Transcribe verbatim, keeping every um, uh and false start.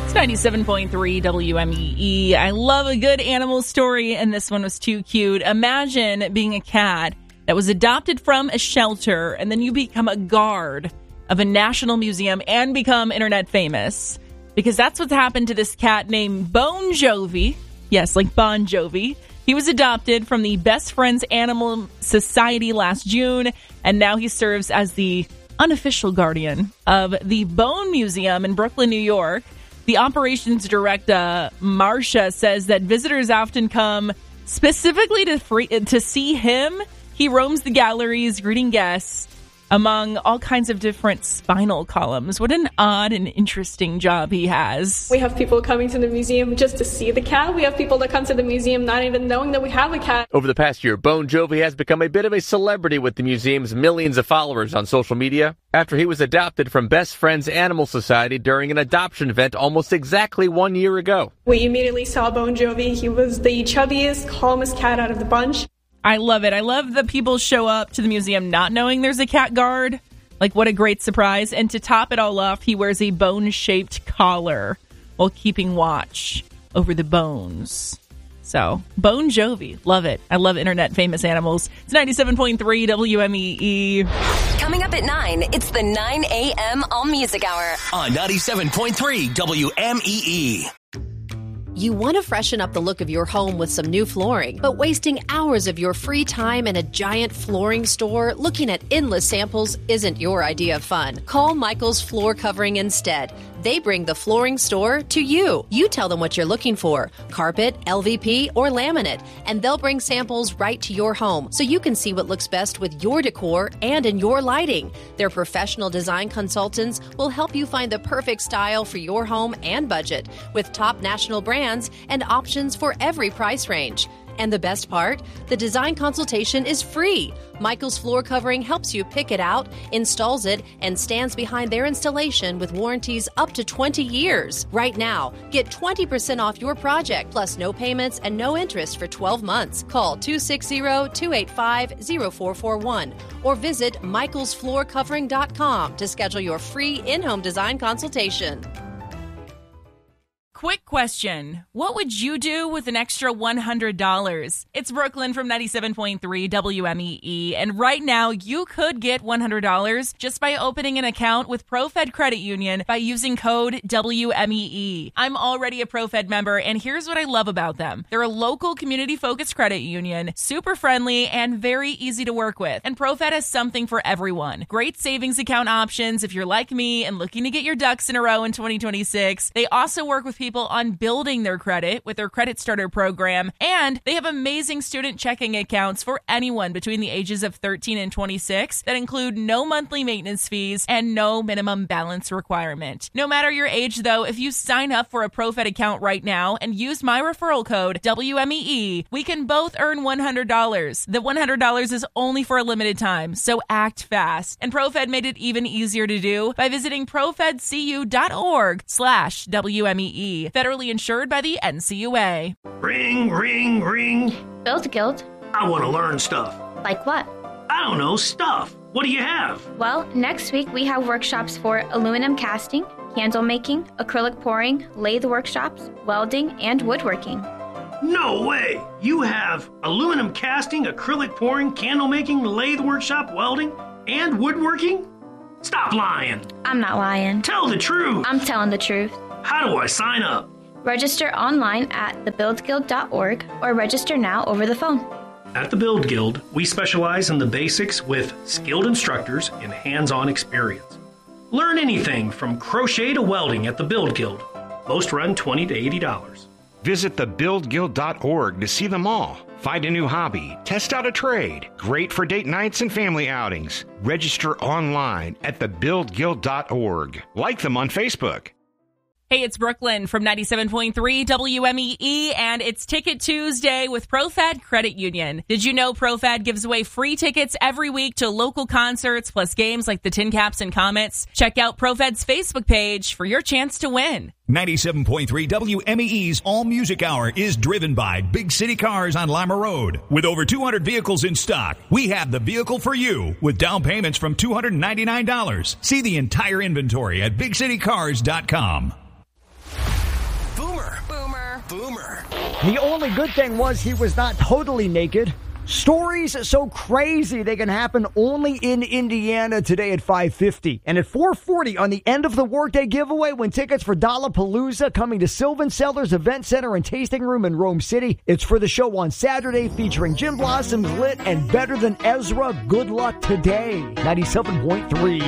It's ninety-seven point three W M E E. I love a good animal story, and this one was too cute. Imagine being a cat that was adopted from a shelter, and then you become a guard of a national museum and become internet famous. Because that's what's happened to this cat named Bon Jovi. Yes, like Bon Jovi. He was adopted from the Best Friends Animal Society last June, and now he serves as the unofficial guardian of the Bone Museum in Brooklyn, New York. The operations director, Marcia, says that visitors often come specifically to free, to see him. He roams the galleries, greeting guests among all kinds of different spinal columns. What an odd and interesting job he has. We have people coming to the museum just to see the cat. We have people that come to the museum not even knowing that we have a cat. Over the past year, Bon Jovi has become a bit of a celebrity with the museum's millions of followers on social media after he was adopted from Best Friends Animal Society during an adoption event almost exactly one year ago. We immediately saw Bon Jovi. He was the chubbiest, calmest cat out of the bunch. I love it. I love that people show up to the museum not knowing there's a cat guard. Like, what a great surprise. And to top it all off, he wears a bone-shaped collar while keeping watch over the bones. So, Bon Jovi. Love it. I love internet famous animals. It's ninety-seven point three W M E E. Coming up at nine, it's the nine a.m. All Music Hour. On ninety-seven point three W M E E. You want to freshen up the look of your home with some new flooring, but wasting hours of your free time in a giant flooring store looking at endless samples isn't your idea of fun. Call Michael's Floor Covering instead. They bring the flooring store to you. You tell them what you're looking for, carpet, L V P, or laminate, and they'll bring samples right to your home so you can see what looks best with your decor and in your lighting. Their professional design consultants will help you find the perfect style for your home and budget with top national brands and options for every price range. And the best part? The design consultation is free. Michael's Floor Covering helps you pick it out, installs it, and stands behind their installation with warranties up to twenty years. Right now, get twenty percent off your project, plus no payments and no interest for twelve months. Call two six zero, two eight five, zero four four one or visit michaels floor covering dot com to schedule your free in-home design consultation. Quick question. What would you do with an extra one hundred dollars? It's Brooklyn from ninety-seven point three W M E E, and right now you could get one hundred dollars just by opening an account with ProFed Credit Union by using code W M E E. I'm already a ProFed member, and here's what I love about them. They're a local community-focused credit union, super friendly, and very easy to work with. And ProFed has something for everyone. Great savings account options if you're like me and looking to get your ducks in a row in twenty twenty-six. They also work with people people on building their credit with their Credit Starter program, and they have amazing student checking accounts for anyone between the ages of thirteen and twenty-six that include no monthly maintenance fees and no minimum balance requirement. No matter your age, though, if you sign up for a ProFed account right now and use my referral code W M E E, we can both earn one hundred dollars. The one hundred dollars is only for a limited time, so act fast. And ProFed made it even easier to do by visiting profedcu.org slash WMEE. Federally insured by the N C U A. Ring, ring, ring. Build Guild. I want to learn stuff. Like what? I don't know, stuff. What do you have? Well, next week we have workshops for aluminum casting, candle making, acrylic pouring, lathe workshops, welding, and woodworking. No way! You have aluminum casting, acrylic pouring, candle making, lathe workshop, welding, and woodworking? Stop lying. I'm not lying. Tell the truth. I'm telling the truth. How do I sign up? Register online at the build guild dot org or register now over the phone. At the Build Guild, we specialize in the basics with skilled instructors and hands-on experience. Learn anything from crochet to welding at the Build Guild. Most run twenty to eighty dollars. Visit the build guild dot org to see them all. Find a new hobby, test out a trade. Great for date nights and family outings. Register online at the build guild dot org. Like them on Facebook. Hey, it's Brooklyn from ninety-seven point three W M E E, and it's Ticket Tuesday with ProFed Credit Union. Did you know ProFed gives away free tickets every week to local concerts, plus games like the Tin Caps and Comets? Check out ProFed's Facebook page for your chance to win. ninety-seven point three W M E E's All Music Hour is driven by Big City Cars on Lima Road. With over two hundred vehicles in stock, we have the vehicle for you with down payments from two hundred ninety-nine dollars. See the entire inventory at big city cars dot com. Boomer. Boomer. Boomer. The only good thing was he was not totally naked. Stories so crazy they can happen only in Indiana today at five fifty. And at four forty on the end of the workday giveaway, win tickets for Dollapalooza coming to Sylvan Cellars Event Center and Tasting Room in Rome City. It's for the show on Saturday featuring Jim Blossom's Lit and Better Than Ezra. Good luck today. ninety-seven point three